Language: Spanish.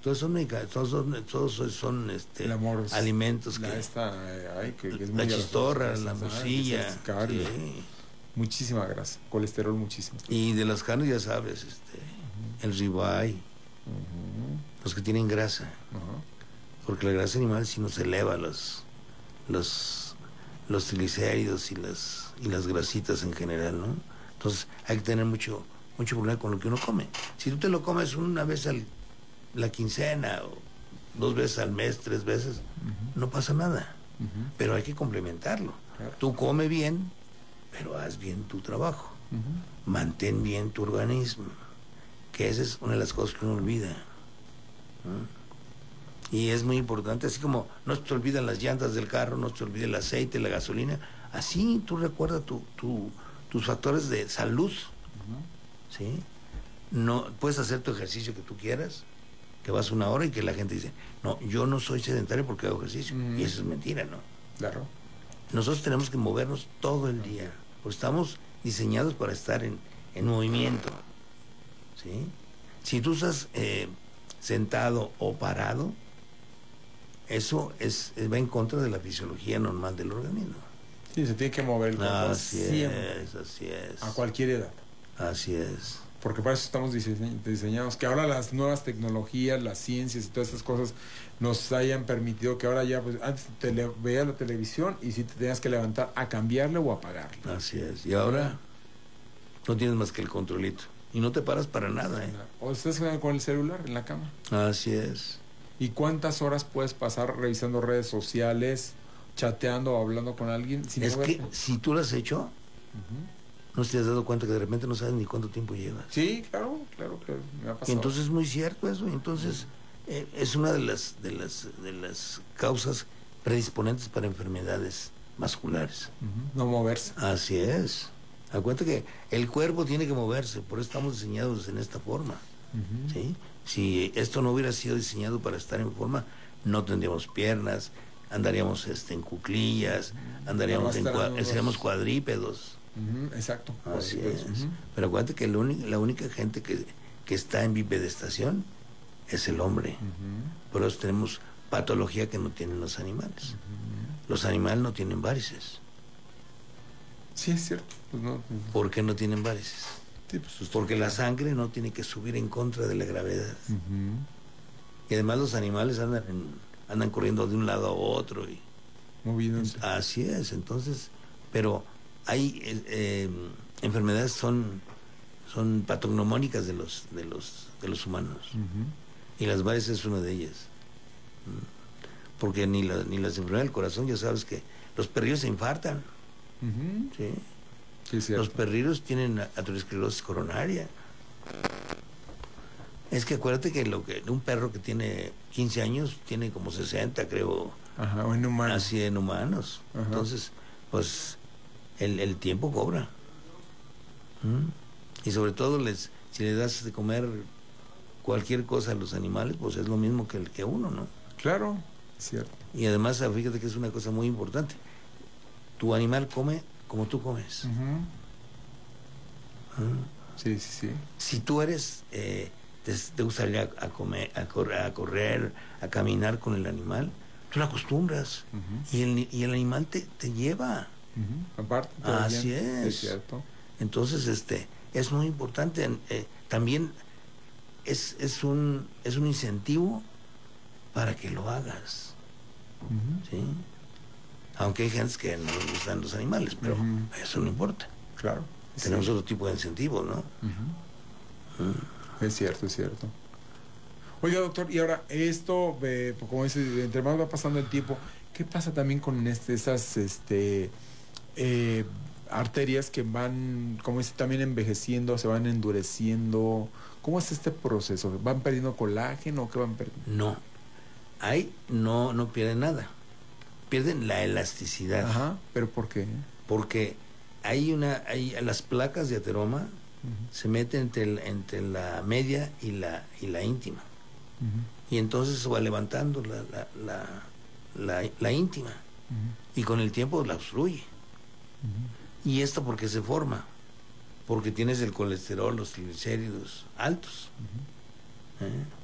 Todos son todos son alimentos que que es la muy chistorra, grasosa, la morcilla, sí. Muchísima grasa, colesterol muchísimo. Y de las carnes ya sabes, el ribeye, los que tienen grasa, porque la grasa animal sí nos eleva los triglicéridos y las grasitas en general, ¿no? Entonces hay que tener mucho problema con lo que uno come. Si tú te lo comes una vez la quincena o 2 veces al mes, 3 veces, no pasa nada. Pero hay que complementarlo. Claro. Tú come bien, pero haz bien tu trabajo. Mantén bien tu organismo, que esa es una de las cosas que uno olvida. Y es muy importante, así como no se te olvidan las llantas del carro, no se te olvida el aceite, la gasolina, así tú recuerda tus factores de salud. ¿Sí? No puedes hacer tu ejercicio que tú quieras, que vas 1 hora y que la gente dice, no, yo no soy sedentario porque hago ejercicio. Y eso es mentira, ¿no? Claro. Nosotros tenemos que movernos todo el día, porque estamos diseñados para estar en movimiento. ¿Sí? Si tú estás sentado o parado, eso va en contra de la fisiología normal del organismo. Sí, se tiene que mover el cuerpo. Así es. A cualquier edad. Así es. Porque para eso estamos diseñados. Que ahora las nuevas tecnologías, las ciencias y todas estas cosas nos hayan permitido que ahora ya, pues antes veías la televisión y si te tenías que levantar a cambiarle o a apagarle. Así es. Y ahora no tienes más que el controlito. Y no te paras para nada, O estás con el celular en la cama. Así es. ¿Y cuántas horas puedes pasar revisando redes sociales, chateando o hablando con alguien sin moverte? Que si tú lo has hecho, no te has dado cuenta que de repente no sabes ni cuánto tiempo llevas. Sí, claro, me ha pasado. Y entonces es muy cierto eso. Entonces es una de las causas predisponentes para enfermedades vasculares. No moverse. Así es. Acuérdate que el cuerpo tiene que moverse, por eso estamos diseñados en esta forma. ¿Sí? Si esto no hubiera sido diseñado para estar en forma, no tendríamos piernas, andaríamos en cuclillas, seríamos cuadrípedos. Exacto. Así es. Pero acuérdate que la única gente que está en bipedestación es el hombre. Por eso tenemos patología que no tienen los animales. Los animales no tienen varices. Sí, es cierto. Pues no. ¿Por qué no tienen varices? Sí, pues, porque la sangre no tiene que subir en contra de la gravedad. Y además los animales andan corriendo de un lado a otro. Moviéndose. Así es, entonces, pero hay enfermedades son patognomónicas de los humanos. Y las varices es una de ellas. Porque ni las enfermedades del corazón, ya sabes que los perrillos se infartan. ¿Sí? Sí, los perrillos tienen aterosclerosis coronaria. Es que acuérdate que un perro que tiene 15 años tiene como 60, creo. O en humanos. Así en humanos. Entonces, pues el tiempo cobra. Y sobre todo si le das de comer cualquier cosa a los animales, pues es lo mismo que uno, ¿no? Claro, es cierto. Y además, fíjate que es una cosa muy importante. Tu animal come como tú comes. Sí. Si tú eres, te gusta salir a comer, a correr, a caminar con el animal, tú lo acostumbras. Y el animal te lleva. Aparte, así es cierto. Entonces es muy importante. También es un incentivo para que lo hagas. ¿Sí? Aunque hay gente que no les gustan los animales, pero eso no importa. Claro. Tenemos otro tipo de incentivos, ¿no? Es cierto. Oiga, doctor, y ahora esto, como dice, entre más va pasando el tiempo, ¿qué pasa también con esas arterias que van, como dice, también envejeciendo, se van endureciendo? ¿Cómo es este proceso? ¿Van perdiendo colágeno o qué van perdiendo? No, ahí no pierden nada. Pierden la elasticidad. ¿Pero por qué? Porque hay las placas de ateroma se meten entre la media y la íntima. Y entonces se va levantando la íntima. Y con el tiempo la obstruye. Y esto porque se forma. Porque tienes el colesterol, los triglicéridos altos.